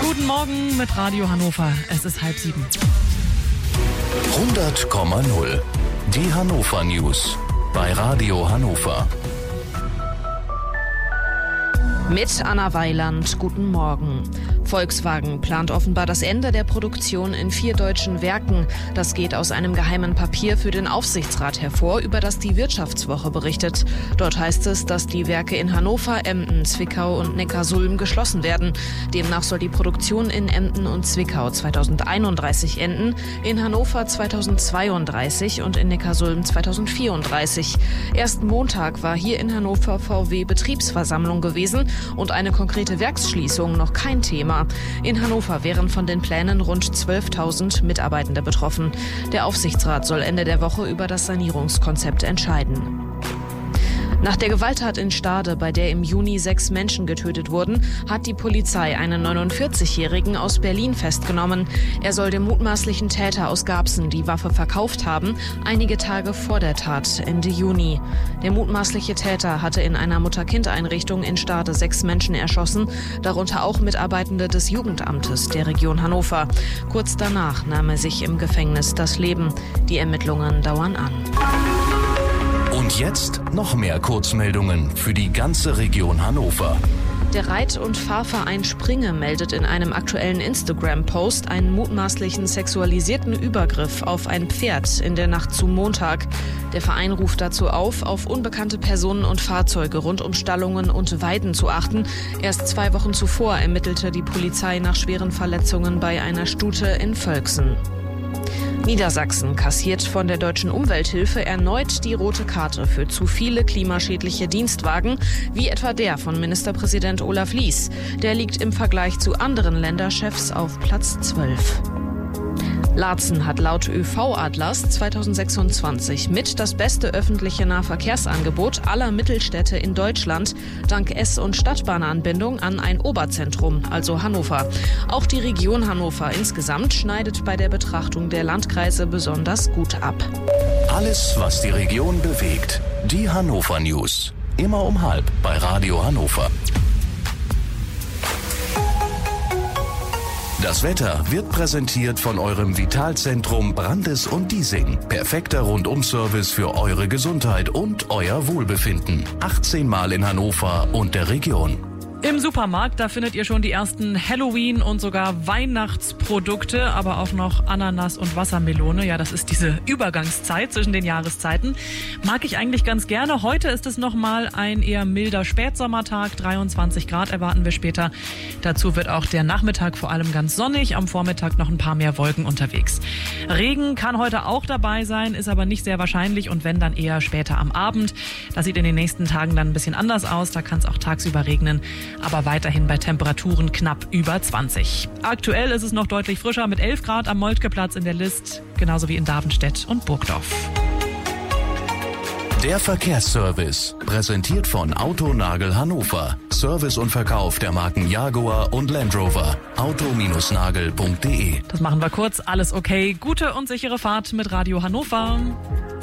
Guten Morgen mit Radio Hannover. Es ist 6:30. 100,0. Die Hannover News bei Radio Hannover. Mit Anna Weiland, guten Morgen. Volkswagen plant offenbar das Ende der Produktion in 4 deutschen Werken. Das geht aus einem geheimen Papier für den Aufsichtsrat hervor, über das die Wirtschaftswoche berichtet. Dort heißt es, dass die Werke in Hannover, Emden, Zwickau und Neckarsulm geschlossen werden. Demnach soll die Produktion in Emden und Zwickau 2031 enden, in Hannover 2032 und in Neckarsulm 2034. Erst Montag war hier in Hannover VW-Betriebsversammlung gewesen und eine konkrete Werksschließung noch kein Thema. In Hannover wären von den Plänen rund 12.000 Mitarbeitende betroffen. Der Aufsichtsrat soll Ende der Woche über das Sanierungskonzept entscheiden. Nach der Gewalttat in Stade, bei der im Juni 6 Menschen getötet wurden, hat die Polizei einen 49-Jährigen aus Berlin festgenommen. Er soll dem mutmaßlichen Täter aus Garbsen die Waffe verkauft haben, einige Tage vor der Tat, Ende Juni. Der mutmaßliche Täter hatte in einer Mutter-Kind-Einrichtung in Stade 6 Menschen erschossen, darunter auch Mitarbeitende des Jugendamtes der Region Hannover. Kurz danach nahm er sich im Gefängnis das Leben. Die Ermittlungen dauern an. Und jetzt noch mehr Kurzmeldungen für die ganze Region Hannover. Der Reit- und Fahrverein Springe meldet in einem aktuellen Instagram-Post einen mutmaßlichen sexualisierten Übergriff auf ein Pferd in der Nacht zu Montag. Der Verein ruft dazu auf unbekannte Personen und Fahrzeuge rund um Stallungen und Weiden zu achten. Erst 2 Wochen zuvor ermittelte die Polizei nach schweren Verletzungen bei einer Stute in Völksen. Niedersachsen kassiert von der Deutschen Umwelthilfe erneut die rote Karte für zu viele klimaschädliche Dienstwagen, wie etwa der von Ministerpräsident Olaf Lies. Der liegt im Vergleich zu anderen Länderchefs auf Platz 12. Laatzen hat laut ÖV-Atlas 2026 mit das beste öffentliche Nahverkehrsangebot aller Mittelstädte in Deutschland, dank S- und Stadtbahnanbindung an ein Oberzentrum, also Hannover. Auch die Region Hannover insgesamt schneidet bei der Betrachtung der Landkreise besonders gut ab. Alles, was die Region bewegt. Die Hannover News. Immer um 12:30 bei Radio Hannover. Das Wetter wird präsentiert von eurem Vitalzentrum Brandes und Diesing. Perfekter Rundum-Service für eure Gesundheit und euer Wohlbefinden. 18 Mal in Hannover und der Region. Im Supermarkt, da findet ihr schon die ersten Halloween- und sogar Weihnachtsprodukte, aber auch noch Ananas und Wassermelone. Ja, das ist diese Übergangszeit zwischen den Jahreszeiten. Mag ich eigentlich ganz gerne. Heute ist es nochmal ein eher milder Spätsommertag. 23 Grad erwarten wir später. Dazu wird auch der Nachmittag vor allem ganz sonnig. Am Vormittag noch ein paar mehr Wolken unterwegs. Regen kann heute auch dabei sein, ist aber nicht sehr wahrscheinlich und wenn, dann eher später am Abend. Das sieht in den nächsten Tagen dann ein bisschen anders aus. Da kann es auch tagsüber regnen. Aber weiterhin bei Temperaturen knapp über 20. Aktuell ist es noch deutlich frischer mit 11 Grad am Moltkeplatz in der List, genauso wie in Davenstedt und Burgdorf. Der Verkehrsservice, präsentiert von Autonagel Hannover. Service und Verkauf der Marken Jaguar und Land Rover. auto-nagel.de. Das machen wir kurz. Alles okay. Gute und sichere Fahrt mit Radio Hannover.